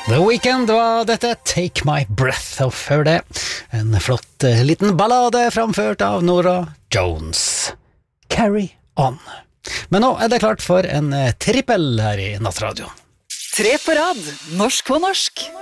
The Weeknd var dette, Take My Breath, og før det en flott liten ballade framført av Norah Jones, Carry On. Men nå er det klart for en trippel her i Nattradio. 3 på rad, norsk på norsk.